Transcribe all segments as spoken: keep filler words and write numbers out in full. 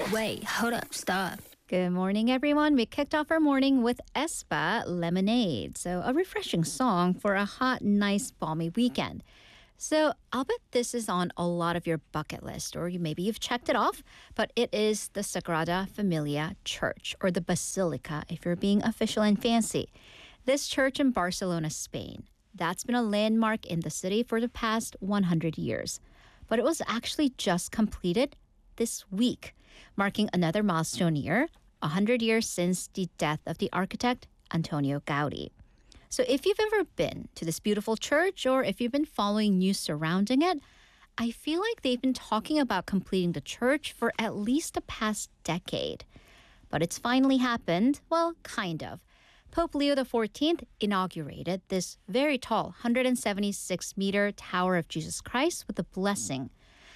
Wait, hold up, stop. Good morning, everyone. We kicked off our morning with Espa Lemonade. So, a refreshing song for a hot, nice, balmy weekend. So, I'll bet this is on a lot of your bucket list, or you, maybe you've checked it off, but it is the Sagrada Familia Church, or the Basilica, if you're being official and fancy. This church in Barcelona, Spain, that's been a landmark in the city for the past one hundred years. But it was actually just completed this week, marking another milestone year, one hundred years since the death of the architect Antonio Gaudi. So if you've ever been to this beautiful church, or if you've been following news surrounding it, I feel like they've been talking about completing the church for at least the past decade. But it's finally happened, well, kind of. Pope Leo the fourteenth inaugurated this very tall one hundred seventy-six meter Tower of Jesus Christ with a blessing.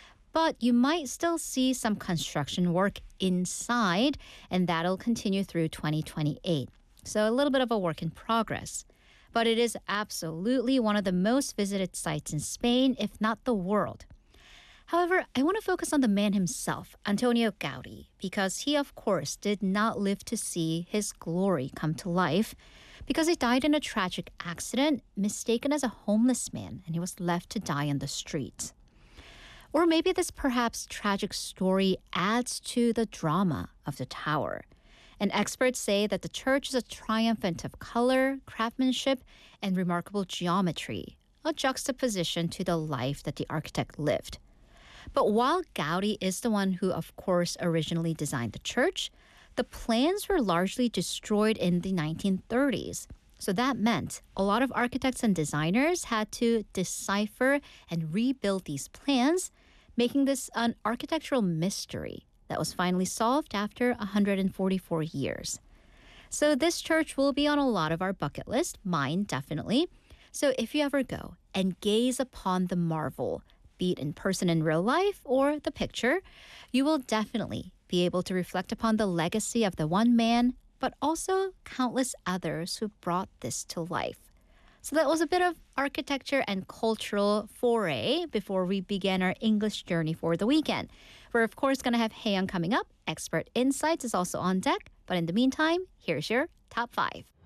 But you might still see some construction work inside, and that'll continue through twenty twenty-eight. So a little bit of a work in progress. But it is absolutely one of the most visited sites in Spain, if not the world. However, I want to focus on the man himself, Antonio Gaudi, because he, of course, did not live to see his glory come to life, because he died in a tragic accident, mistaken as a homeless man, and he was left to die in the streets. Or maybe this perhaps tragic story adds to the drama of the tower. And experts say that the church is a triumphant of color, craftsmanship, and remarkable geometry, a juxtaposition to the life that the architect lived. But while Gaudi is the one who, of course, originally designed the church, the plans were largely destroyed in the nineteen thirties. So that meant a lot of architects and designers had to decipher and rebuild these plans, making this an architectural mystery that was finally solved after one hundred forty-four years. So this church will be on a lot of our bucket list, mine definitely. So if you ever go and gaze upon the marvel, be it in person in real life or the picture, you will definitely be able to reflect upon the legacy of the one man, but also countless others who brought this to life. So that was a bit of architecture and cultural foray before we began our English journey for the weekend. We're, of course, going to have Haeyoung coming up. Expert Insights is also on deck. But in the meantime, here's your top five.